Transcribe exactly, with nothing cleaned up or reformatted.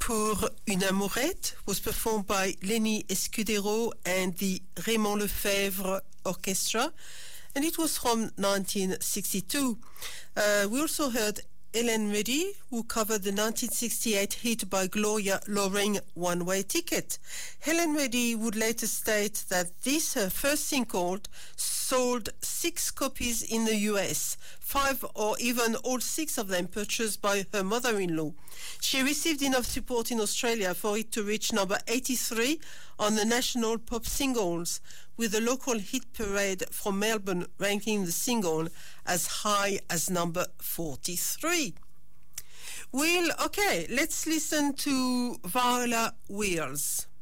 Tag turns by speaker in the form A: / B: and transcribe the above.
A: Pour une amourette was performed by Lenny Escudero and the Raymond Lefebvre Orchestra, and it was from nineteen sixty-two. Uh, we also heard Helen Reddy, who covered the nineteen sixty-eight hit by Gloria Loring, One Way Ticket. Helen Reddy would later state that this, her first single, sold six copies in the U S, five or even all six of them purchased by her mother-in-law. She received enough support in Australia for it to reach number eighty-three on the national pop singles, with the local hit parade from Melbourne ranking the single as high as number forty-three. Well, okay, let's listen to Viola Wills.